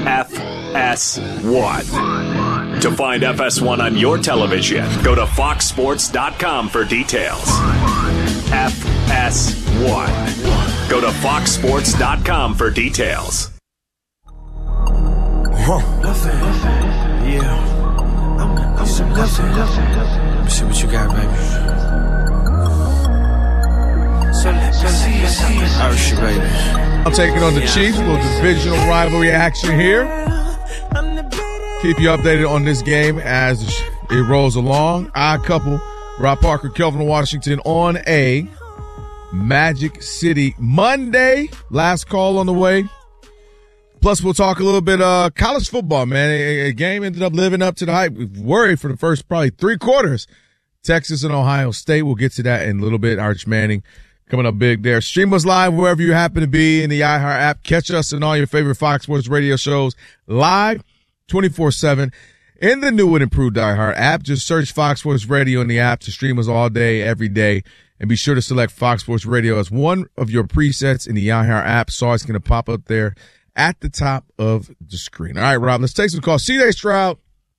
FS1. To find FS1 on your television, go to foxsports.com for details. FS1. Go to foxsports.com for details. Yeah. Let me see what you got, baby. Ursha, baby. I'm taking on the Chiefs. A little divisional rivalry action here. Keep you updated on this game as it rolls along. Odd couple, Rob Parker, Kelvin Washington on a Magic City Monday. Last call on the way. Plus, we'll talk a little bit college football, man. A game ended up living up to the hype. We worried for the first probably 3 quarters. Texas and Ohio State. We'll get to that in a little bit. Arch Manning coming up big there. Stream us live wherever you happen to be in the iHeart app. Catch us in all your favorite Fox Sports radio shows live 24/7 in the new and improved iHeart app. Just search Fox Sports Radio in the app to stream us all day, every day. And be sure to select Fox Sports Radio as one of your presets in the iHeart app. So it's going to pop up there at the top of the screen. All right, Rob, let's take some calls. C.J. Stroud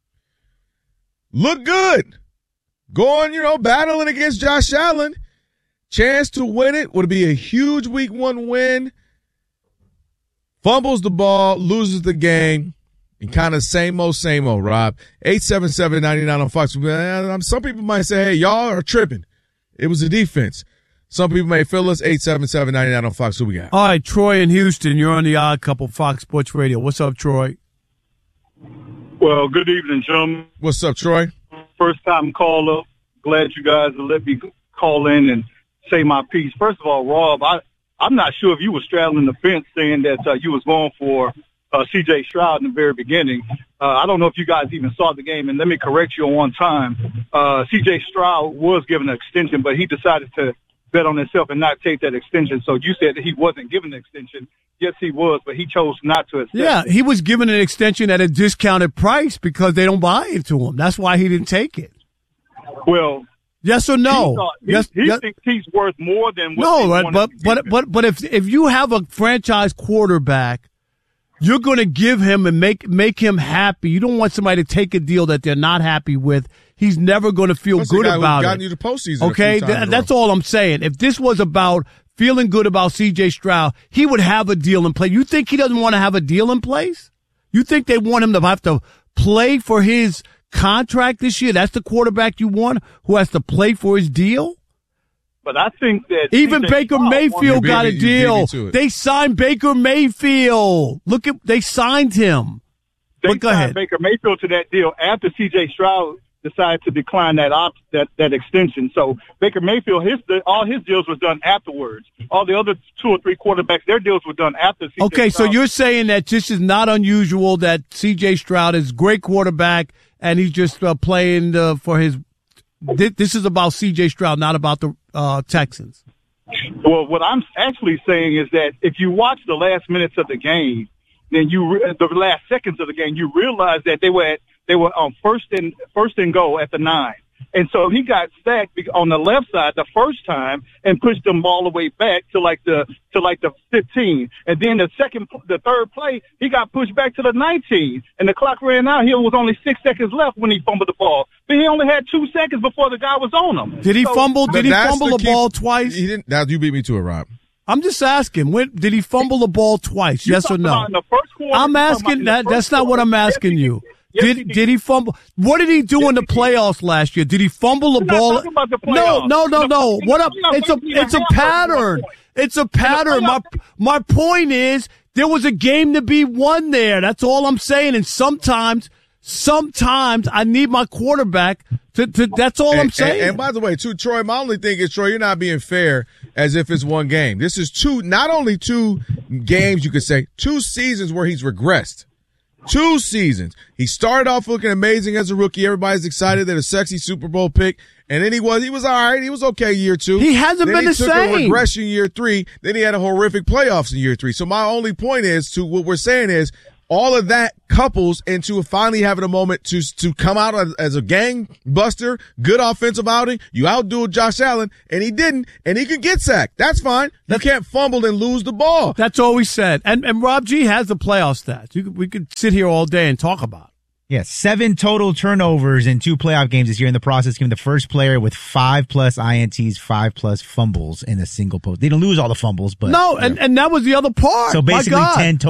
look good. Going, battling against Josh Allen. Chance to win it. Would be a huge week 1 win. Fumbles the ball, loses the game. And kind of same old, Rob. 877-99 on Fox. Some people might say, hey, y'all are tripping. It was the defense. Some people may feel us. 877-99 on Fox. Who we got? All right, Troy in Houston. You're on the Odd Couple, Fox Sports Radio. What's up, Troy? Well, good evening, gentlemen. What's up, Troy? First time caller. Glad you guys let me call in and say my piece. First of all, Rob, I'm not sure if you were straddling the fence saying that you was going for C.J. Stroud in the very beginning. I don't know if you guys even saw the game, and let me correct you on one time. C.J. Stroud was given an extension, but he decided to bet on himself and not take that extension. So you said that he wasn't given an extension. Yes, he was, but he chose not to accept. Yeah, he was given an extension at a discounted price because they don't buy into him. That's why he didn't take it. Well, yes or no? He thinks he's worth more than what but if you have a franchise quarterback, you're going to give him and make him happy. You don't want somebody to take a deal that they're not happy with. He's never going to feel good about it. You the postseason. Okay, that's all I'm saying. If this was about feeling good about C.J. Stroud, he would have a deal in place. You think he doesn't want to have a deal in place? You think they want him to have to play for his contract this year? That's the quarterback you want, who has to play for his deal? But I think that even Baker Mayfield got a deal. They signed Baker Mayfield. They signed him. They signed Baker Mayfield to that deal after C.J. Stroud decided to decline that extension. So Baker Mayfield, all his deals was done afterwards. All the other 2 or 3 quarterbacks, their deals were done after C.J. Okay, Stroud. so you're saying that this is not unusual that C.J. Stroud is a great quarterback and he's just playing for his. This is about C.J. Stroud, not about the Texans. Well, what I'm actually saying is that if you watch the last minutes of the game, then the last seconds of the game, you realize that they were on first and goal at the 9. And so he got sacked on the left side the first time and pushed them all the way back to like the 15. And then the third play, he got pushed back to the 19. And the clock ran out. He was only 6 seconds left when he fumbled the ball. But he only had 2 seconds before the guy was on him. Did he fumble? Did he fumble the ball twice? He didn't. Now you beat me to it, Rob. I'm just asking. Did he fumble the ball twice? Yes or no? In the first quarter, I'm asking that. That's not what I'm asking you. Did he fumble? What did he do in the playoffs last year? Did he fumble the ball? No. What up? It's a pattern. It's a pattern. My point is there was a game to be won there. That's all I'm saying. And sometimes I need my quarterback to that's all I'm saying. And by the way, too, Troy, my only thing is, Troy, you're not being fair as if it's one game. This is not only 2 games, you could say, 2 seasons where he's regressed. 2 seasons. He started off looking amazing as a rookie. Everybody's excited that a sexy Super Bowl pick. And then he was all right. He was okay year 2. He hasn't been the same. Then he took a regression year 3. Then he had a horrific playoffs in year 3. So my only point is to what we're saying is all of that couples into finally having a moment to come out as a gang buster, good offensive outing. You outdo Josh Allen, and he didn't, and he can get sacked. That's fine. You can't fumble and lose the ball. That's all we said. And Rob G has the playoff stats. We could sit here all day and talk about it. Yeah, 7 total turnovers in 2 playoff games this year in the process, giving the first player with 5+ INTs, 5+ fumbles in a single post. They didn't lose all the fumbles, but. No, and that was the other part. So basically 10 total.